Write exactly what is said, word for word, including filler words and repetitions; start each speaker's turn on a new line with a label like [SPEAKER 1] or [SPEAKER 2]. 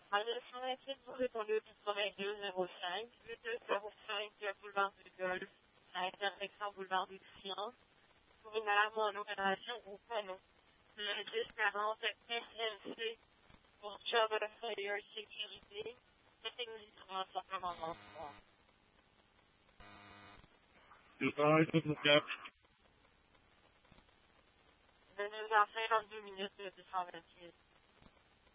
[SPEAKER 1] À deux cent vingt-huit, vous répondez au quatre-vingt-deux zéro cinq, huit deux zéro cinq, boulevard du Golfe, à intersection boulevard des Sciences, pour une alarme en opération au panneau. Le dix quarante S L C pour Job of Fire Sécurité, techniquement simplement dans le soir.
[SPEAKER 2] deux cent vingt-huit, s'il vous plaît.
[SPEAKER 1] De deux heures cinquante-deux minutes, deux cent vingt-huit.